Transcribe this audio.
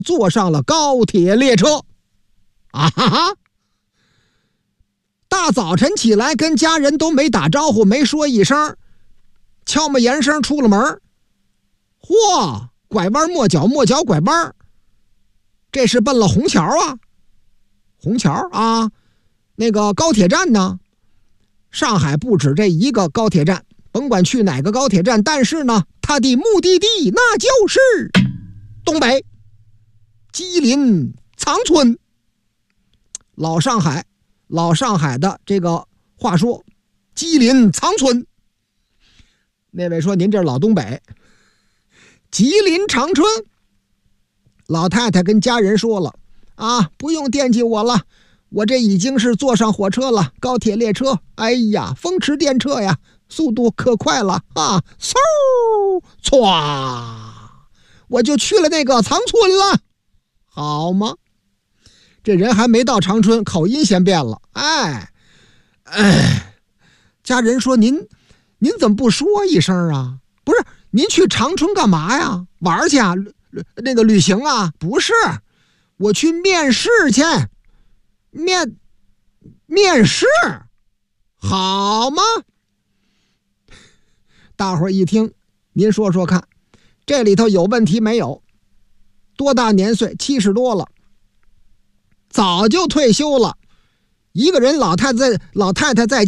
坐上了高铁列车。啊哈哈！大早晨起来跟家人都没打招呼，没说一声，悄没言声出了门。嚯，拐弯抹角，抹角拐弯，这是奔了虹桥啊！虹桥啊，那个高铁站呢？上海不止这一个高铁站，甭管去哪个高铁站，但是呢，它的目的地那就是东北吉林长春。老上海的这个话说，吉林长春。那位说您这是老东北，吉林长春。老太太跟家人说了啊，不用惦记我了，我这已经是坐上火车了，高铁列车，哎呀，风驰电掣呀，速度可快了啊！嗖，歘，我就去了那个长春了，好吗？这人还没到长春，口音先变了。家人说您怎么不说一声啊？不是，您去长春干嘛呀？玩去啊？那个旅行啊？不是，我去面试去。面试，好吗？大伙儿一听，您说说看，这里头有问题没有？多大年岁？70多了。早就退休了，一个人老太太在